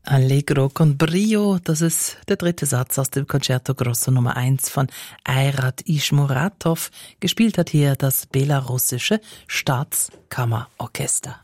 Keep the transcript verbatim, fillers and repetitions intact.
Allegro con brio, das ist der dritte Satz aus dem Concerto Grosso Nummer eins von Airat Ischmuratov. Gespielt hat hier das belarussische Staatskammerorchester.